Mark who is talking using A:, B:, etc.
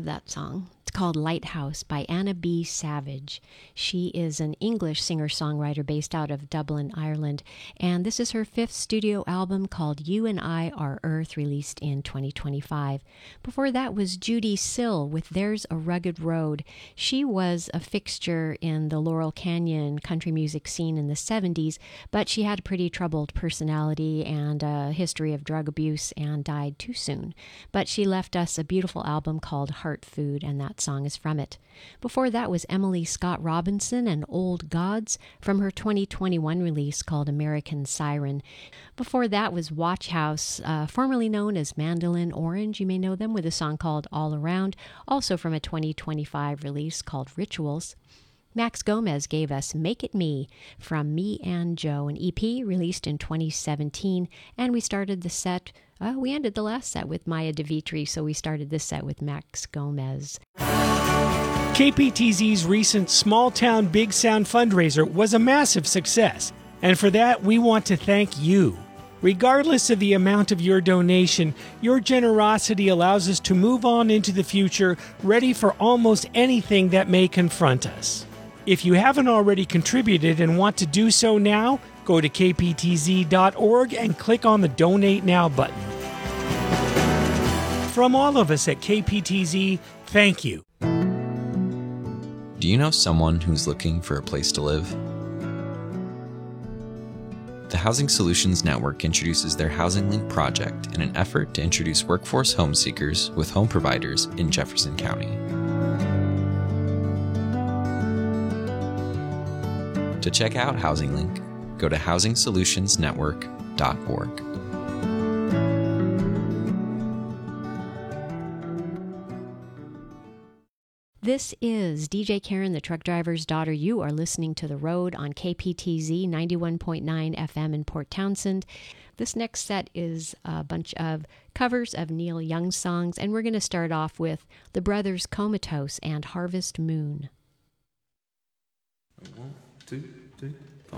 A: love that song. It's called Lighthouse by Anna B. Savage. She is an English singer-songwriter based out of Dublin, Ireland, and this is her fifth studio album called You and I Are Earth, released in 2025. Before that was Judy Sill with There's a Rugged Road. She was a fixture in the Laurel Canyon country music scene in the 70s, but she had a pretty troubled personality and a history of drug abuse and died too soon. But she left us a beautiful album called Heart Food, and that song is from it. Before that was Emily Scott Robinson and Old Gods from her 2021 release called American Siren. Before that was Watch House, formerly known as Mandolin Orange. You may know them with a song called All Around, also from a 2025 release called Rituals. Max Gomez gave us Make It Me from Me and Joe, an EP released in 2017, and we started the set, we ended the last set with Maya DeVitri, so we started this set with Max Gomez.
B: KPTZ's recent Small Town Big Sound fundraiser was a massive success, and for that we want to thank you. Regardless of the amount of your donation, your generosity allows us to move on into the future ready for almost anything that may confront us. If you haven't already contributed and want to do so now, go to kptz.org and click on the Donate Now button. From all of us at KPTZ, thank you.
C: Do you know someone who's looking for a place to live? The Housing Solutions Network introduces their Housing Link project in an effort to introduce workforce home seekers with home providers in Jefferson County. To check out Housing Link, go to housingsolutionsnetwork.org.
A: This is DJ Karen, the truck driver's daughter. You are listening to The Road on KPTZ 91.9 FM in Port Townsend. This next set is a bunch of covers of Neil Young songs, and we're going to start off with the Brothers Comatose and Harvest Moon.
D: 1, 2, 3.